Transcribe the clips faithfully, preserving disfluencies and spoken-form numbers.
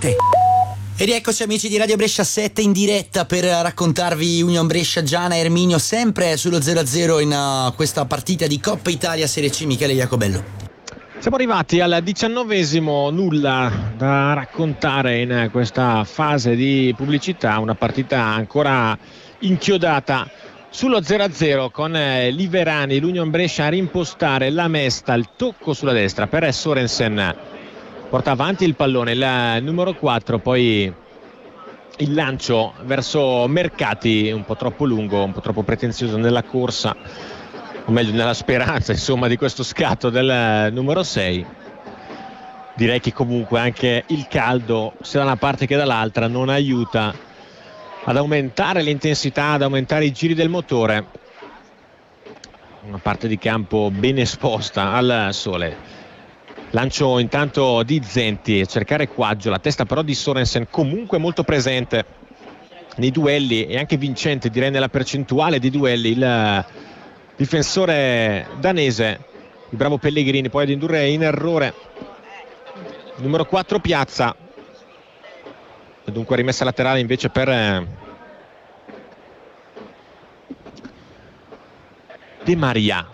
Sì. E rieccoci amici di Radio Brescia sette in diretta per raccontarvi Union Brescia Giana Erminio, sempre sullo zero a zero in uh, questa partita di Coppa Italia Serie C. Michele Jacobello. Siamo arrivati al diciannovesimo, nulla da raccontare in questa fase di pubblicità, una partita ancora inchiodata sullo zero a zero con Liverani, l'Union Brescia a rimpostare la Mesta, il tocco sulla destra per Sorensen. Porta avanti il pallone, il numero quattro, poi il lancio verso Mercati, un po' troppo lungo, un po' troppo pretenzioso nella corsa, o meglio nella speranza insomma di questo scatto del numero sei. Direi che comunque anche il caldo, sia da una parte che dall'altra, non aiuta ad aumentare l'intensità, ad aumentare i giri del motore. Una parte di campo ben esposta al sole. Lancio intanto di Zenti a cercare Quaggio, la testa però di Sorensen comunque molto presente nei duelli e anche vincente direi nella percentuale di duelli il difensore danese, il bravo Pellegrini, poi ad indurre in errore il numero quattro Piazza, e dunque rimessa laterale invece per De Maria.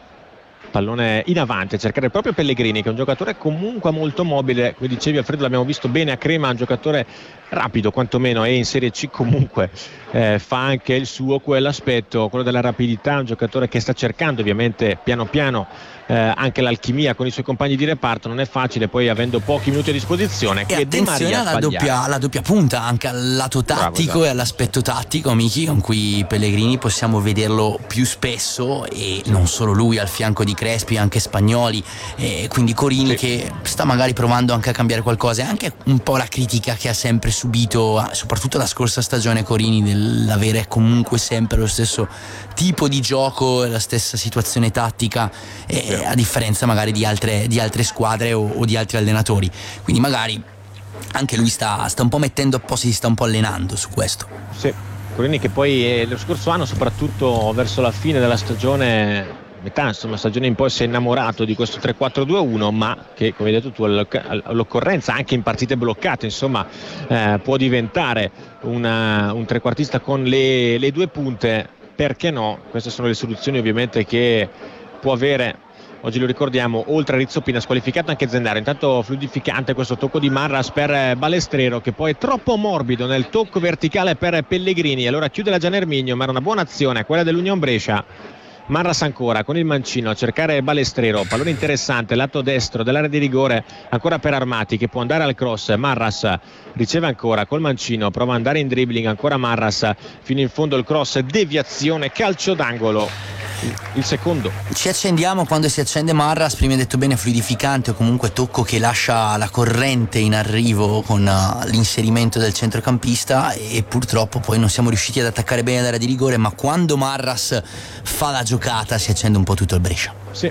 Pallone in avanti a cercare proprio Pellegrini, che è un giocatore comunque molto mobile, come dicevi Alfredo, l'abbiamo visto bene a Crema, un giocatore rapido quantomeno, e in Serie C comunque eh, fa anche il suo quell'aspetto, quello della rapidità, un giocatore che sta cercando ovviamente piano piano eh, anche l'alchimia con i suoi compagni di reparto. Non è facile poi avendo pochi minuti a disposizione, e che attenzione alla doppia, alla doppia punta, anche al lato tattico. Bravo, esatto. E all'aspetto tattico, amici, con cui Pellegrini possiamo vederlo più spesso, e non solo lui, al fianco di Crespi anche Spagnoli, e quindi Corini sì. che sta magari provando anche a cambiare qualcosa, e anche un po' la critica che ha sempre subito, soprattutto la scorsa stagione, Corini, dell'avere comunque sempre lo stesso tipo di gioco, la stessa situazione tattica, e a differenza magari di altre, di altre squadre o, o di altri allenatori. Quindi magari anche lui sta, sta un po' mettendo a posto, si sta un po' allenando su questo. Sì, Corini che poi eh, lo scorso anno, soprattutto verso la fine della stagione, metà insomma stagione in poi, si è innamorato di questo tre quattro due uno, ma che, come hai detto tu, all'occorrenza anche in partite bloccate insomma eh, può diventare una, un trequartista con le, le due punte, perché no? Queste sono le soluzioni ovviamente che può avere. Oggi lo ricordiamo, oltre a Rizzopina squalificato anche Zendaro. Intanto fluidificante questo tocco di Marras per Balestrero, che poi è troppo morbido nel tocco verticale per Pellegrini. Allora chiude la Giana Erminio, ma era una buona azione quella dell'Union Brescia. Marras ancora con il mancino a cercare Balestrero, pallone interessante lato destro dell'area di rigore ancora per Armati, che può andare al cross. Marras riceve ancora col mancino, prova ad andare in dribbling ancora Marras fino in fondo, il cross, deviazione, calcio d'angolo. Il secondo. Ci accendiamo quando si accende Marras, prima hai detto bene, fluidificante, o comunque tocco che lascia la corrente in arrivo con uh, l'inserimento del centrocampista, e purtroppo poi non siamo riusciti ad attaccare bene l'area di rigore, ma quando Marras fa la giocata si accende un po' tutto il Brescia. Sì,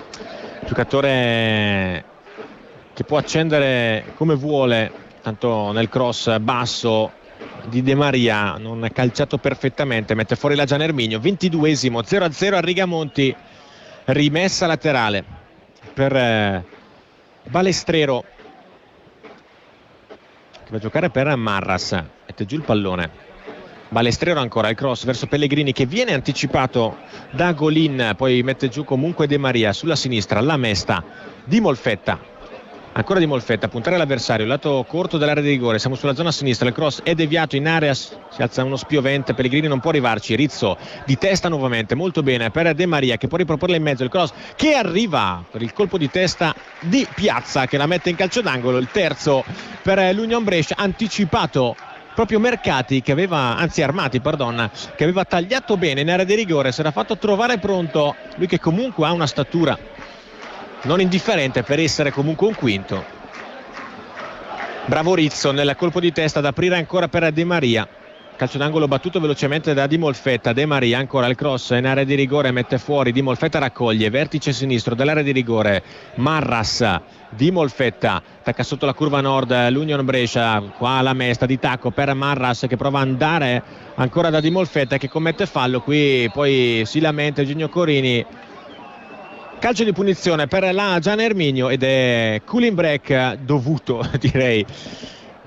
giocatore che può accendere come vuole, tanto nel cross basso di De Maria non è calciato perfettamente, mette fuori la Giana Erminio. Ventiduesimo, zero a zero a Rigamonti, rimessa laterale per eh, Balestrero, che va a giocare per Marras, mette giù il pallone. Balestrero ancora, il cross verso Pellegrini, che viene anticipato da Golin, poi mette giù comunque De Maria sulla sinistra. La Mesta di Molfetta, ancora di Molfetta, puntare l'avversario, lato corto dell'area di rigore, siamo sulla zona sinistra, il cross è deviato in area, si alza uno spiovente, Pellegrini non può arrivarci, Rizzo di testa nuovamente, molto bene per De Maria, che può riproporla in mezzo, il cross che arriva per il colpo di testa di Piazza, che la mette in calcio d'angolo. Il terzo per l'Union Brescia, anticipato proprio Mercati, che aveva, anzi Armati, pardon, che aveva tagliato bene in area di rigore, si era fatto trovare pronto, lui che comunque ha una statura non indifferente per essere comunque un quinto. Bravo Rizzo nel colpo di testa ad aprire ancora per De Maria, calcio d'angolo battuto velocemente da Di Molfetta. De Maria ancora il cross in area di rigore, mette fuori, Di Molfetta raccoglie, vertice sinistro dell'area di rigore, Marras, Di Molfetta attacca sotto la curva nord l'Union Brescia, qua la Mesta di tacco per Marras, che prova ad andare ancora da Di Molfetta, che commette fallo, qui poi si lamenta Eugenio Corini. Calcio di punizione per la Giana Erminio, ed è cooling break dovuto, direi,